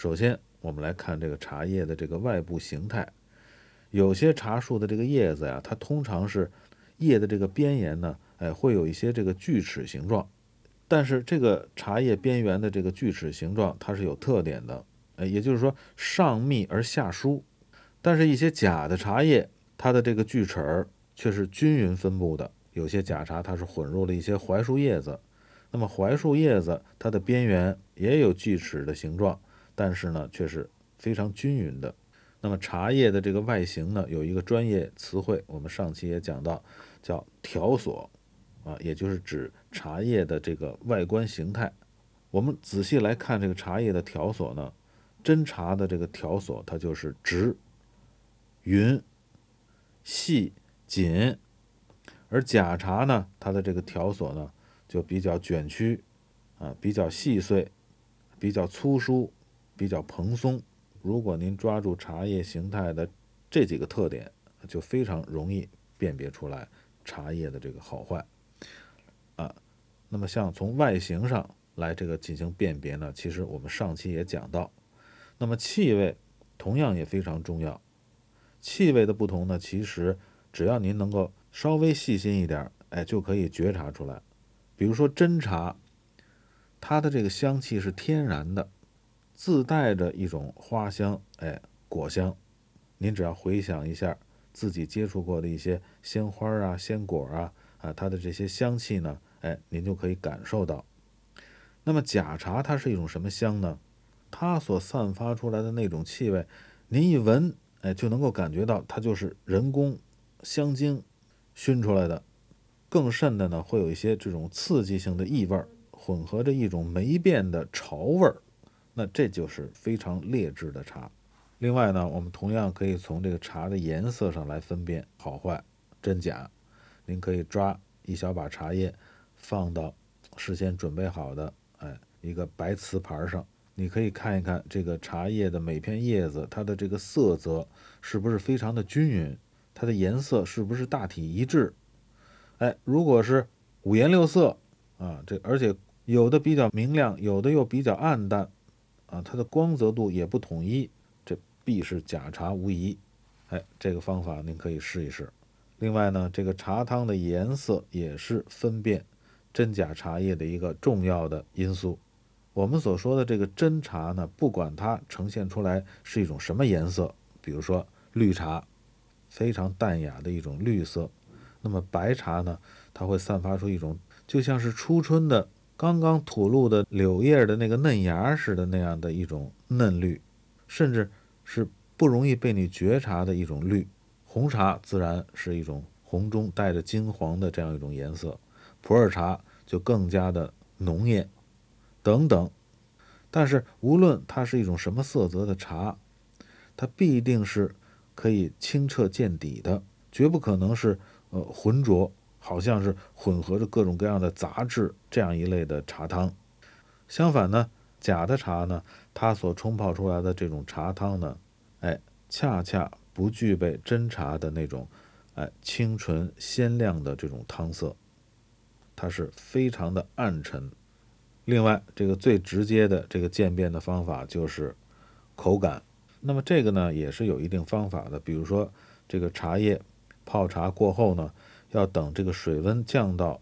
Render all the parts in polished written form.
首先我们来看这个茶叶的这个外部形态，有些茶树的这个叶子呀，它通常是叶的这个边沿呢，会有一些这个锯齿形状，但是这个茶叶边缘的这个锯齿形状它是有特点的，也就是说上密而下疏。但是一些假的茶叶，它的这个锯齿却是均匀分布的。有些假茶它是混入了一些槐树叶子，那么槐树叶子它的边缘也有锯齿的形状，但是呢却是非常均匀的。那么茶叶的这个外形呢，有一个专业词汇，我们上期也讲到，叫条索也就是指茶叶的这个外观形态。我们仔细来看这个茶叶的条索呢，真茶的这个条索它就是直、匀、细、紧，而假茶呢，它的这个条索呢就比较卷曲比较细碎，比较粗疏，比较蓬松。如果您抓住茶叶形态的这几个特点，就非常容易辨别出来茶叶的这个好坏那么像从外形上来这个进行辨别呢，其实我们上期也讲到。那么气味同样也非常重要。气味的不同呢，其实只要您能够稍微细心一点，就可以觉察出来。比如说真茶，它的这个香气是天然的，自带着一种花香，果香。您只要回想一下自己接触过的一些鲜花啊、鲜果它的这些香气呢，您就可以感受到。那么假茶它是一种什么香呢？它所散发出来的那种气味，您一闻，就能够感觉到它就是人工香精熏出来的。更甚的呢，会有一些这种刺激性的异味，混合着一种霉变的潮味，那这就是非常劣质的茶。另外呢，我们同样可以从这个茶的颜色上来分辨好坏、真假。您可以抓一小把茶叶，放到事先准备好的一个白瓷盘上，你可以看一看这个茶叶的每片叶子，它的这个色泽是不是非常的均匀，它的颜色是不是大体一致。如果是五颜六色而且有的比较明亮，有的又比较暗淡它的光泽度也不统一，这必是假茶无疑。这个方法您可以试一试。另外呢，这个茶汤的颜色也是分辨真假茶叶的一个重要的因素。我们所说的这个真茶呢，不管它呈现出来是一种什么颜色，比如说绿茶，非常淡雅的一种绿色，那么白茶呢，它会散发出一种就像是初春的刚刚吐露的柳叶的那个嫩芽似的那样的一种嫩绿，甚至是不容易被你觉察的一种绿。红茶自然是一种红中带着金黄的这样一种颜色，普洱茶就更加的浓艳等等。但是无论它是一种什么色泽的茶，它必定是可以清澈见底的，绝不可能是浑浊，好像是混合着各种各样的杂质这样一类的茶汤。相反呢，假的茶呢，它所冲泡出来的这种茶汤呢，恰恰不具备真茶的那种清纯鲜亮的这种汤色，它是非常的暗沉。另外，这个最直接的这个鉴别的方法就是口感。那么这个呢也是有一定方法的，比如说这个茶叶泡茶过后呢，要等这个水温降到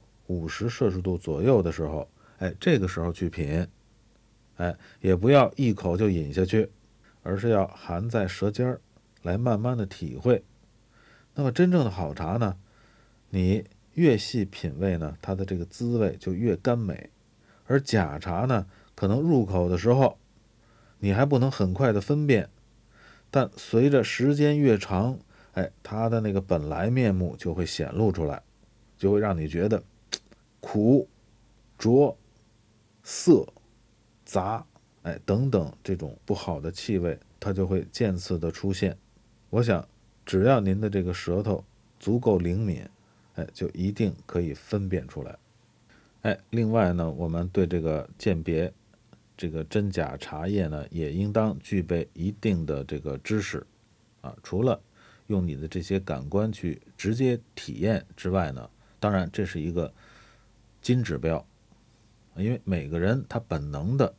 50°C左右的时候，这个时候去品，也不要一口就饮下去，而是要含在舌尖来慢慢的体会。那么真正的好茶呢，你越细品味呢，它的这个滋味就越甘美。而假茶呢，可能入口的时候你还不能很快的分辨，但随着时间越长，它的那个本来面目就会显露出来，就会让你觉得苦、浊、涩、杂，等等这种不好的气味，它就会渐次的出现。我想，只要您的这个舌头足够灵敏，就一定可以分辨出来。另外呢，我们对这个鉴别这个真假茶叶呢，也应当具备一定的这个知识除了用你的这些感官去直接体验之外呢，当然这是一个金指标，因为每个人他本能的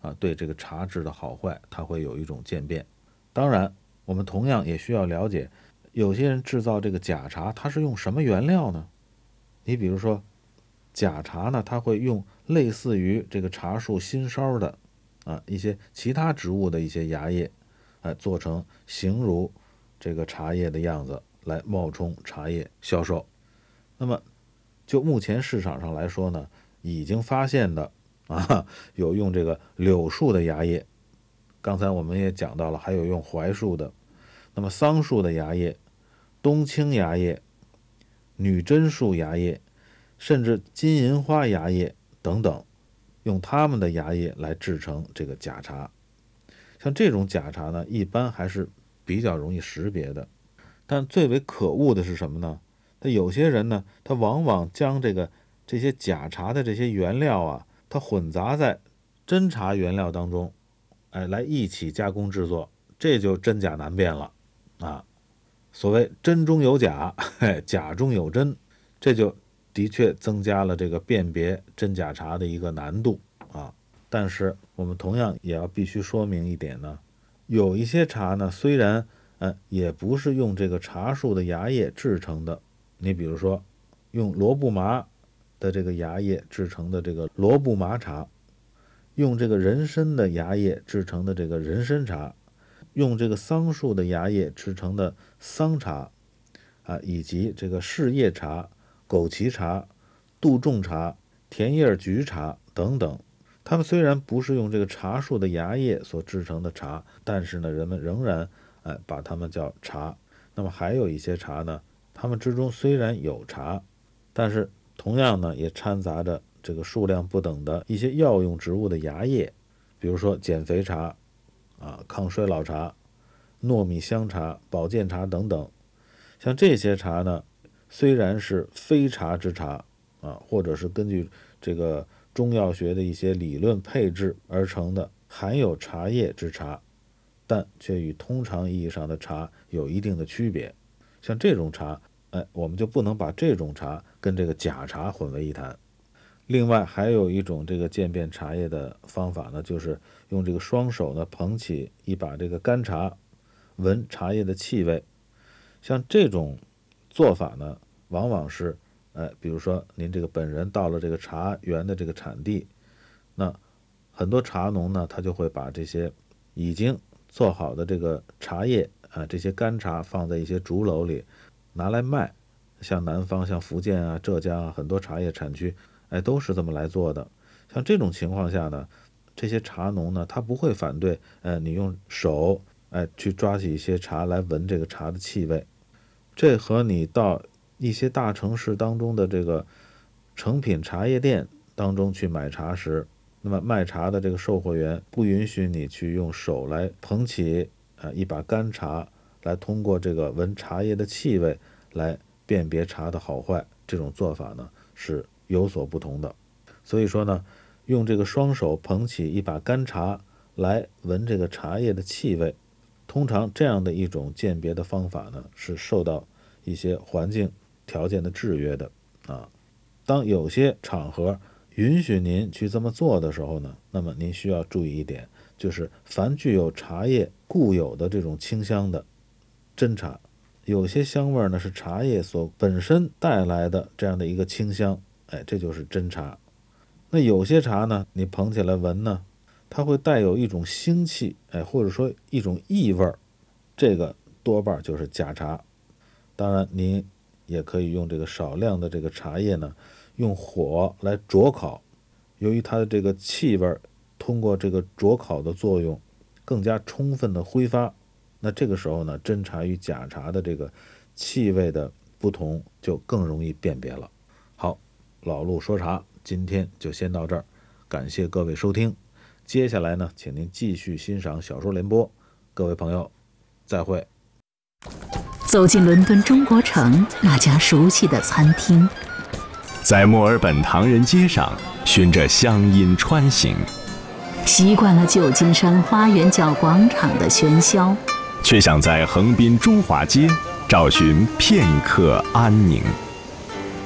对这个茶质的好坏，它会有一种渐变。当然，我们同样也需要了解，有些人制造这个假茶，它是用什么原料呢？你比如说，假茶呢，它会用类似于这个茶树新梢的一些其他植物的一些芽叶，做成形如这个茶叶的样子来冒充茶叶销售。那么就目前市场上来说呢，已经发现的有用这个柳树的芽叶，刚才我们也讲到了，还有用槐树的，那么桑树的芽叶、冬青芽叶、女贞树芽叶，甚至金银花芽叶等等，用它们的芽叶来制成这个假茶。像这种假茶呢，一般还是比较容易识别的。但最为可恶的是什么呢？他有些人呢，他往往将这些假茶的这些原料它混杂在真茶原料当中，来一起加工制作，这就真假难辨了所谓真中有假，假中有真，这就的确增加了这个辨别真假茶的一个难度但是我们同样也要必须说明一点呢，有一些茶呢，虽然也不是用这个茶树的芽叶制成的，你比如说用罗布麻的这个芽叶制成的这个罗布麻茶，用这个人参的芽叶制成的这个人参茶，用这个桑树的芽叶制成的桑茶以及这个柿叶茶、枸杞茶、杜仲茶、甜叶菊茶等等，它们虽然不是用这个茶树的芽叶所制成的茶，但是呢，人们仍然把它们叫茶。那么还有一些茶呢，它们之中虽然有茶，但是同样呢，也掺杂着这个数量不等的一些药用植物的芽叶，比如说减肥茶抗衰老茶、糯米香茶、保健茶等等。像这些茶呢，虽然是非茶之茶或者是根据这个中药学的一些理论配置而成的含有茶叶之茶，但却与通常意义上的茶有一定的区别。像这种茶我们就不能把这种茶跟这个假茶混为一谈。另外还有一种这个鉴别茶叶的方法呢，就是用这个双手呢捧起一把这个干茶，闻茶叶的气味。像这种做法呢，往往是比如说您这个本人到了这个茶园的这个产地，那很多茶农呢，他就会把这些已经做好的这个茶叶这些干茶放在一些竹篓里拿来卖。像南方像福建浙江很多茶叶产区都是这么来做的。像这种情况下呢，这些茶农呢，他不会反对你用手去抓起一些茶来闻这个茶的气味。这和你到一些大城市当中的这个成品茶叶店当中去买茶时，那么卖茶的这个售货员不允许你去用手来捧起一把干茶，来通过这个闻茶叶的气味来辨别茶的好坏，这种做法呢是有所不同的。所以说呢，用这个双手捧起一把干茶来闻这个茶叶的气味，通常这样的一种鉴别的方法呢，是受到一些环境条件的制约的当有些场合允许您去这么做的时候呢，那么您需要注意一点，就是凡具有茶叶固有的这种清香的真茶，有些香味呢是茶叶所本身带来的这样的一个清香，这就是真茶。那有些茶呢，你捧起来闻呢，它会带有一种腥气，或者说一种异味，这个多半就是假茶。当然您也可以用这个少量的这个茶叶呢，用火来灼烤，由于它的这个气味通过这个灼烤的作用更加充分的挥发，那这个时候呢，真茶与假茶的这个气味的不同就更容易辨别了。好，老陆说茶今天就先到这儿，感谢各位收听。接下来呢，请您继续欣赏小说联播，各位朋友再会。 走进伦敦中国城那家熟悉的餐厅， 在墨尔本唐人街上循着乡音穿行， 习惯了旧金山花园角广场的喧嚣， 却想在横滨中华街找寻片刻安宁。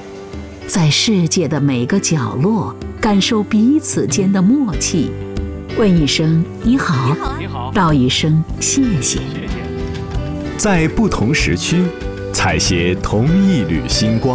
在世界的每个角落感受彼此间的默契， 问一声你好， 你好， 道一声谢谢。 在不同时区，采撷同一缕星光。